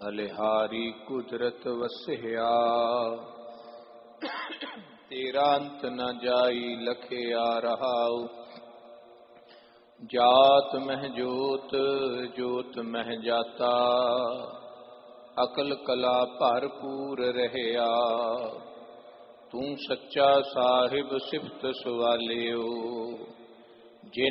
बलिहारी कुदरत वसिया। तेरा अंत न जाई लखिया रहाऊ। जात मह जोत जोत मह जाता। अकल कला भरपूर रहया। तू सच्चा साहिब सिफत सवालियो।